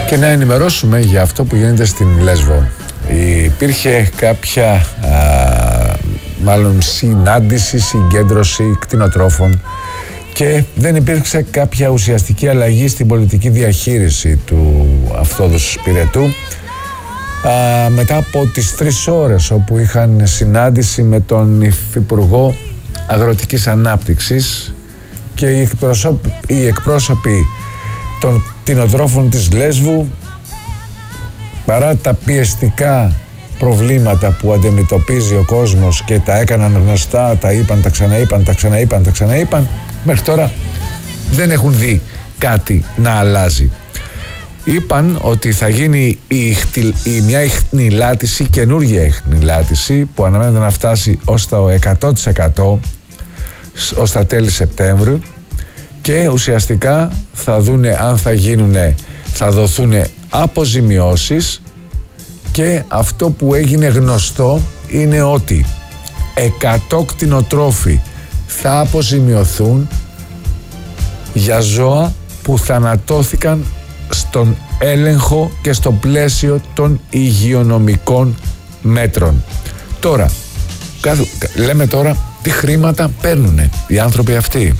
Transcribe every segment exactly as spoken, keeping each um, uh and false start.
και να ενημερώσουμε για αυτό που γίνεται στην Λέσβο. Υπήρχε κάποια α, μάλλον συνάντηση, συγκέντρωση κτηνοτρόφων και δεν υπήρξε κάποια ουσιαστική αλλαγή στην πολιτική διαχείριση του αυτόδους πυρετού. Α, μετά από τις τρεις ώρες όπου είχαν συνάντηση με τον Υφυπουργό Αγροτικής Ανάπτυξης και οι εκπρόσωποι, οι εκπρόσωποι των κτηνοτρόφων της Λέσβου, παρά τα πιεστικά προβλήματα που αντιμετωπίζει ο κόσμος και τα έκαναν γνωστά, τα είπαν, τα ξαναείπαν, τα ξαναείπαν, τα ξαναείπαν, μέχρι τώρα δεν έχουν δει κάτι να αλλάζει. Είπαν ότι θα γίνει η, η, μια ιχνηλάτηση, καινούργια ιχνηλάτηση που αναμένεται να φτάσει ως το εκατό τοις εκατό ως τα τέλη Σεπτέμβρη και ουσιαστικά θα δούνε αν θα γίνουνε, θα δοθούν αποζημιώσεις και αυτό που έγινε γνωστό είναι ότι εκατό κτηνοτρόφοι θα αποζημιωθούν για ζώα που θανατώθηκαν στον έλεγχο και στο πλαίσιο των υγειονομικών μέτρων. Τώρα, λέμε τώρα τι χρήματα παίρνουνε οι άνθρωποι αυτοί.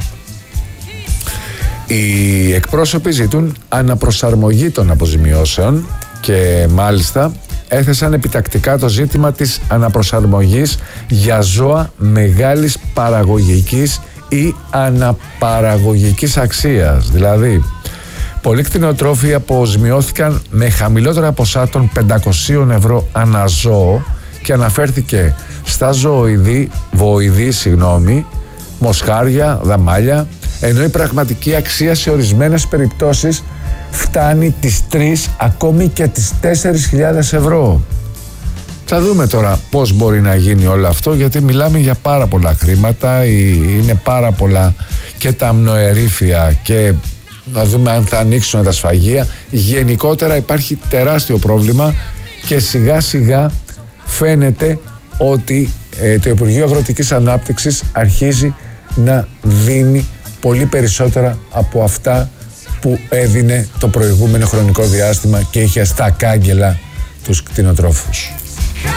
Οι εκπρόσωποι ζητούν αναπροσαρμογή των αποζημιώσεων και μάλιστα έθεσαν επιτακτικά το ζήτημα της αναπροσαρμογής για ζώα μεγάλης παραγωγικής ή αναπαραγωγικής αξίας. Δηλαδή, πολλοί κτηνοτρόφοι αποζημιώθηκαν με χαμηλότερα ποσά των πεντακόσια ευρώ ανά ζώο και αναφέρθηκε στα ζωοειδή, βοηδή, συγγνώμη, μοσχάρια, δαμάλια, ενώ η πραγματική αξία σε ορισμένες περιπτώσεις φτάνει τις τρεις ακόμη και τις τέσσερις χιλιάδες ευρώ. Θα δούμε τώρα πώς μπορεί να γίνει όλο αυτό, γιατί μιλάμε για πάρα πολλά χρήματα, είναι πάρα πολλά και τα αμνοερήφια και να δούμε αν θα ανοίξουν τα σφαγεία. Γενικότερα υπάρχει τεράστιο πρόβλημα και σιγά σιγά φαίνεται ότι ε, το Υπουργείο Αγροτικής Ανάπτυξης αρχίζει να δίνει πολύ περισσότερα από αυτά που έδινε το προηγούμενο χρονικό διάστημα και είχε στα κάγκελα τους κτηνοτρόφους.